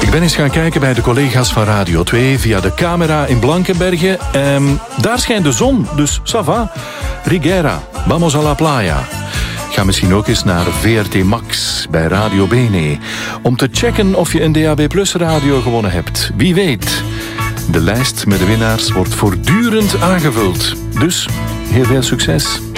Ik ben eens gaan kijken bij de collega's van Radio 2 via de camera in Blankenberge. Daar schijnt de zon, dus ça va. Riguera, vamos a la playa. Ga misschien ook eens naar VRT Max bij Radio Bene om te checken of je een DAB+ radio gewonnen hebt. Wie weet. De lijst met de winnaars wordt voortdurend aangevuld. Dus heel veel succes.